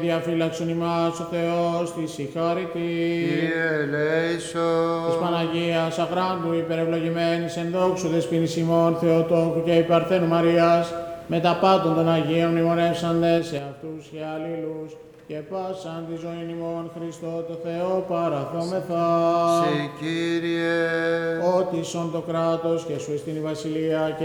Διαφύλαξον ημάς ο Θεός της η χάρητη. Κύριε ελέησον. Της Παναγίας Αχράντου υπερευλογημένης εν δόξου δεσποίνης ημών Θεοτόκου και υπαρθένου Μαρίας, με τα πάτων των Αγίων μνημονεύσαντες σε αυτούς και αλλήλους, και πάσαν τη ζωή ημών Χριστό το Θεό παραθόμεθα. Σε Κύριε. Ότι σον το κράτος και σου εστίν η βασιλεία